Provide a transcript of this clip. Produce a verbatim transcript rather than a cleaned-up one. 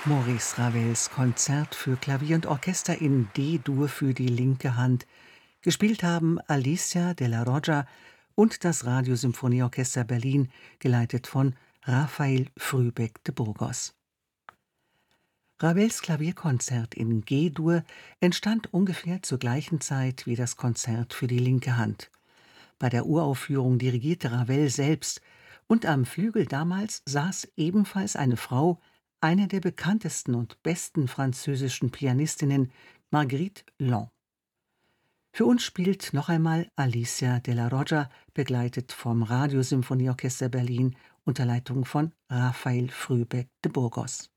Maurice Ravels Konzert für Klavier und Orchester in D-Dur für die linke Hand. Gespielt haben Alicia Della Roggia und das Radiosymphonieorchester Berlin, geleitet von Raphael Frühbeck de Burgos. Ravels Klavierkonzert in G-Dur entstand ungefähr zur gleichen Zeit wie das Konzert für die linke Hand. Bei der Uraufführung dirigierte Ravel selbst und am Flügel damals saß ebenfalls eine Frau, eine der bekanntesten und besten französischen Pianistinnen, Marguerite Long. Für uns spielt noch einmal Alicia Della Roggia, begleitet vom Radiosymphonieorchester Berlin unter Leitung von Raphael Frühbeck de Burgos.